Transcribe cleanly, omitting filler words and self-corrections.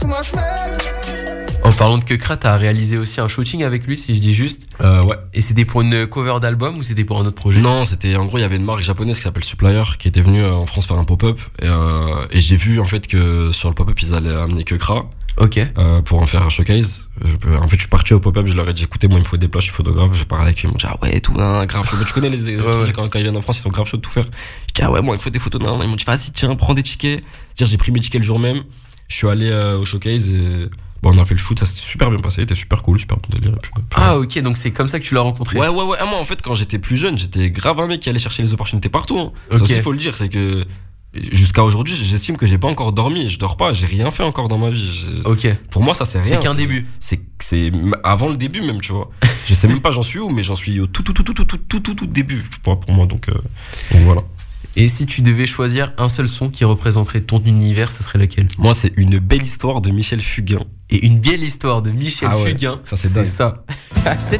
En parlant de Keukra, t'as réalisé aussi un shooting avec lui, si je dis juste. Ouais. Et c'était pour une cover d'album ou c'était pour un autre projet? Non, c'était en gros, il y avait une marque japonaise qui s'appelle Supplier qui était venue en France faire un pop-up et j'ai vu en fait que sur le pop-up ils allaient amener Keukra. Ok. Pour en faire un showcase. En fait, je suis parti au pop-up, je leur ai dit écoutez, moi il me faut des plages, je suis photographe. J'ai parlé avec eux, ils m'ont dit ah ouais, tout, grave chaud. Mais tu connais les ouais. quand ils viennent en France, ils sont grave chauds de tout faire. Je dis ah ouais, moi il me faut des photos. Ils m'ont dit vas-y, tiens, prends des tickets. J'ai pris mes tickets le jour même. Je suis allé au showcase et bon, on a fait le shoot, ça s'était super bien passé, c'était super cool, super bon délire. Ah ok, donc c'est comme ça que tu l'as rencontré. Ouais. Ah, moi en fait, quand j'étais plus jeune, j'étais grave un mec qui allait chercher les opportunités partout. Hein. Okay. Ça aussi, il faut le dire, c'est que jusqu'à aujourd'hui, j'estime que j'ai pas encore dormi, je dors pas, j'ai rien fait encore dans ma vie. Ok. Pour moi, ça c'est rien. C'est qu'un début. C'est avant le début même, tu vois. Je sais même pas j'en suis où, mais j'en suis au tout début pour moi, donc voilà. Et si tu devais choisir un seul son qui représenterait ton univers, ce serait lequel? Moi, c'est Une belle histoire de Michel Fugain. Et Une belle histoire de Michel Fugain, ça c'est ça. C'est